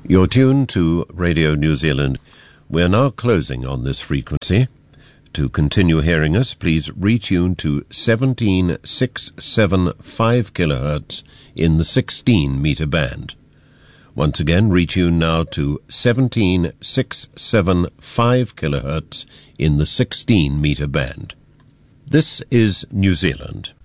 You're tuned to Radio New Zealand. We're now closing on this frequency. To continue hearing us, please retune to 17675 kHz in the 16-meter band. Once again, retune now to 17675 kHz in the 16-meter band. This is New Zealand.